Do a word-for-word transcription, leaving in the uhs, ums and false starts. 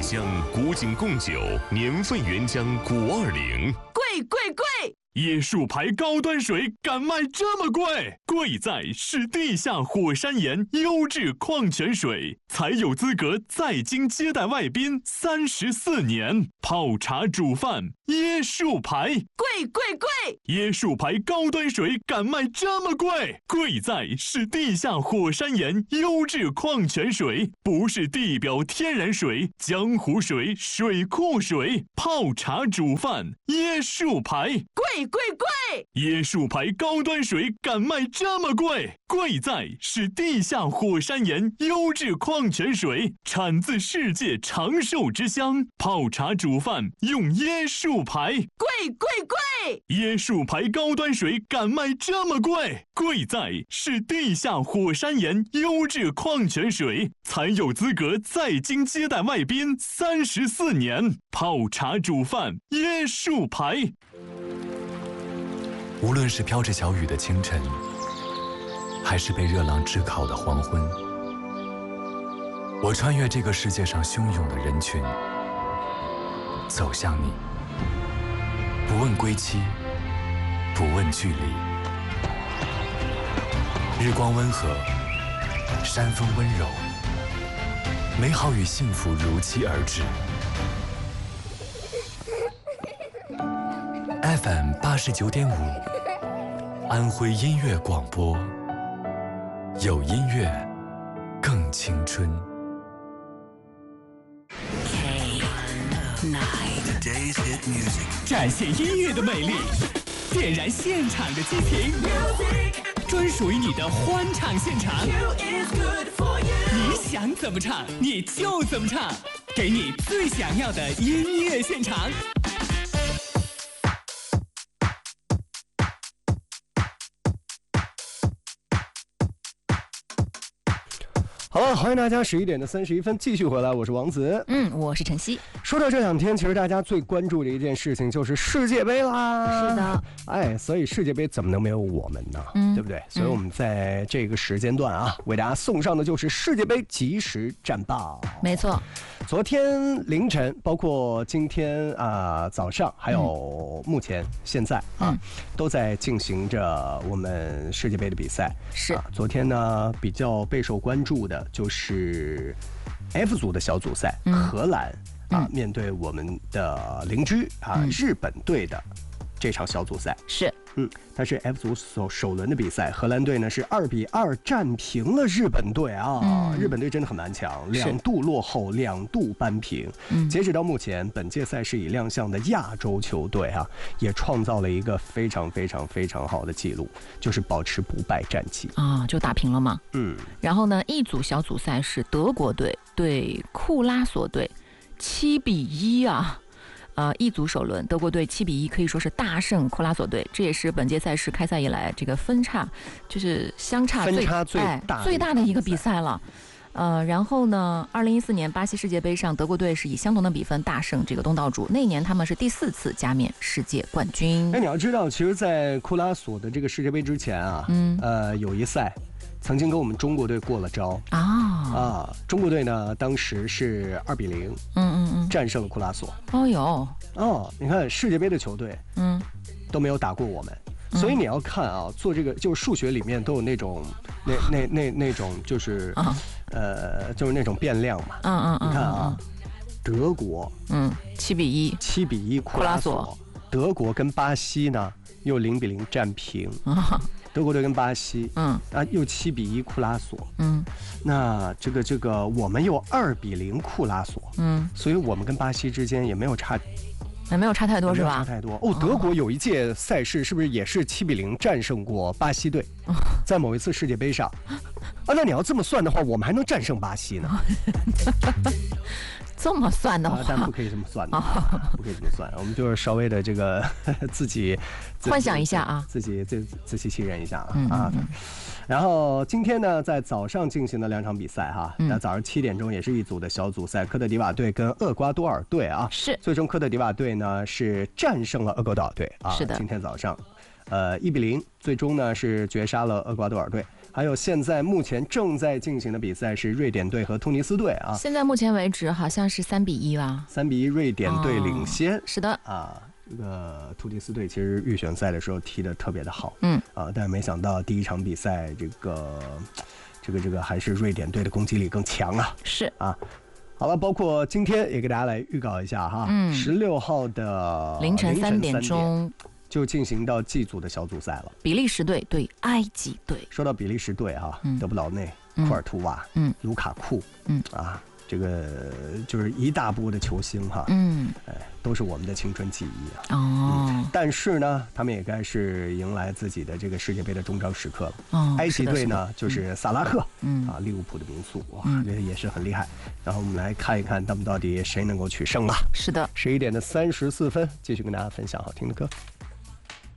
乡古井贡酒，年份原浆古二零。 贵贵贵！ 椰树牌高端水敢卖这么贵？贵在是地下火山岩优质矿泉水，才有资格在京接待外宾三十四年。泡茶煮饭，椰树牌， 贵贵贵！ 椰树牌高端水敢卖这么贵？贵在是地下火山岩优质矿泉水，不是地表天然水、江湖水、水库水。泡茶煮饭，椰树牌， 贵贵贵！ 椰树牌高端水敢卖这么贵？贵在是地下火山岩优质矿泉水，产自世界长寿之乡。泡茶煮饭用椰树牌， 贵贵贵！ 椰树牌高端水敢卖这么贵？贵在是地下火山岩优质矿泉水，才有资格在京接待外宾三十四年。泡茶煮饭，椰树牌。 无论是飘着小雨的清晨，还是被热浪炙烤的黄昏，我穿越这个世界上汹涌的人群，走向你，不问归期，不问距离。日光温和，山风温柔，美好与幸福如期而至。F M 八十九点五，安徽音乐广播，有音乐更青春。 展现音乐的美丽，点燃现场的激情，专属于你的欢唱现场。你想怎么唱，你就怎么唱，给你最想要的音乐现场。 好了，欢迎大家十一点的三十一分继续回来，我是王子， 嗯，我是晨曦。 说到这两天，其实大家最关注的一件事情就是世界杯啦。 是的， 哎，所以世界杯怎么能没有我们呢？嗯，对不对？所以我们在这个时间段啊，为大家送上的就是世界杯即时战报。 没错， 昨天凌晨，包括今天啊、呃、早上，还有目前现在啊，嗯、都在进行着我们世界杯的比赛。 是、 啊，昨天呢比较备受关注的就是 F 组的小组赛，嗯、荷兰啊、嗯、面对我们的邻居啊、嗯、日本队的这场小组赛。 是。 嗯，它是 F 组首首轮的比赛，荷兰队呢是二比二战平了日本队啊、嗯！日本队真的很蛮强，两度落后，两度扳平。嗯，截止到目前，本届赛事已亮相的亚洲球队啊，也创造了一个非常非常非常好的记录，就是保持不败战绩啊，就打平了嘛。 嗯， 然后呢，一组小组赛是德国队对库拉索队，七比一啊。呃，一组首轮，德国队七比一可以说是大胜库拉索队，这也是本届赛事开赛以来这个分差，就是相差最分差最大、 哎、最大的一个比赛了。呃，然后呢，二零一四年巴西世界杯上，德国队是以相同的比分大胜这个东道主，那年他们是第四次加冕世界冠军。 那你要知道，其实，在库拉索的这个世界杯之前啊，嗯，呃，有一赛。曾经跟我们中国队过了招啊、哦、啊！中国队呢，当时是二比零，嗯嗯嗯，战胜了库拉索。 哦哟， 哦，你看世界杯的球队，嗯，都没有打过我们，嗯、所以你要看啊，做这个就是数学里面都有那种那那那那种就是、啊、呃，就是那种变量嘛。嗯嗯嗯，你看啊，德国，嗯， 七比一， 七比一库拉索，德国跟巴西呢又零比零战平。啊德国队跟巴西，嗯啊，又七比一库拉索，嗯，那这个这个我们又二比零库拉索，嗯，所以我们跟巴西之间也没有差， 也没有差太多是吧？ 差太多哦。德国有一届赛事是不是也是七比零战胜过巴西队？在某一次世界杯上，啊，那你要这么算的话，我们还能战胜巴西呢？ 这么算的话， 啊、但不可以这么算的，不可以这么算。我们就是稍微的这个自己幻想一下啊， 自己自自欺欺人一下啊。嗯嗯嗯然后今天呢，在早上进行的两场比赛哈，那、嗯、早上七点钟也是一组的小组赛，科特迪瓦队跟厄瓜多尔队啊， 是最终科特迪瓦队呢是战胜了厄瓜多尔队啊。 是的， 今天早上，呃一比零，最终呢是绝杀了厄瓜多尔队。 还有现在目前正在进行的比赛是瑞典队和突尼斯队啊。 现在目前为止好像是三比一吧？ 三比一，瑞典队领先。哦、 是的啊。这个突尼斯队其实预选赛的时候踢得特别的好， 嗯啊，但是没想到第一场比赛，这个这个这个还是瑞典队的攻击力更强啊， 是啊。好了，包括今天也给大家来预告一下哈，嗯，十六号的凌晨三点钟就进行到 G 组的小组赛了， 比利时队对埃及队。 说到比利时队哈，嗯、德布劳内、 嗯、 库尔图瓦、 嗯、 卢卡库， 嗯啊。这个就是一大波的球星哈， 嗯， 哎，都是我们的青春记忆啊。哦、 嗯，但是呢，他们也该是迎来自己的这个世界杯的终章时刻了。 哦， 埃及队呢，就是萨拉赫， 嗯啊，利物浦的名宿，哇， 嗯、 这也是很厉害。然后我们来看一看他们到底谁能够取胜吧。 是的， 十一点的三十四分，继续跟大家分享好听的歌。